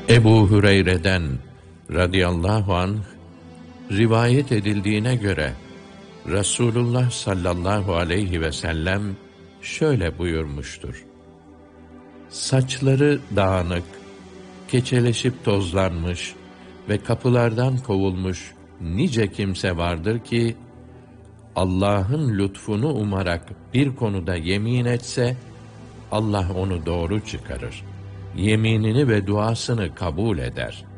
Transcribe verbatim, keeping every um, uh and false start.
Ebu Hüreyre'den radıyallahu anh rivayet edildiğine göre Resulullah sallallahu aleyhi ve sellem şöyle buyurmuştur: saçları dağınık, keçeleşip tozlanmış ve kapılardan kovulmuş nice kimse vardır ki, Allah'ın lütfunu umarak bir konuda yemin etse, Allah onu doğru çıkarır. Yeminini ve duasını kabul eder.